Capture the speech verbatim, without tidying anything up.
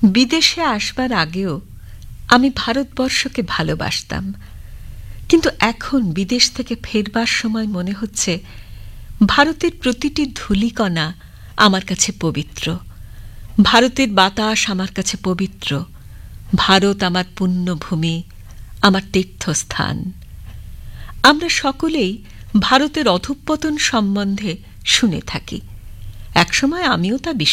বিদেশে আসবার আগেও আমি ভারতবর্ষকে ভালোবাসতাম, কিন্তু এখন বিদেশ থেকে ফেরবার সময় মনে হচ্ছে ভারতের প্রতিটি ধূলিকণা আমার কাছে পবিত্র। ভারতের বাতাস আমার কাছে পবিত্র। ভারত আমার পুণ্যভূমি, আমার তীর্থস্থান। আমরা সকলেই ভারতের অধঃপতন সম্বন্ধে শুনে থাকি। একসময় আমিও তা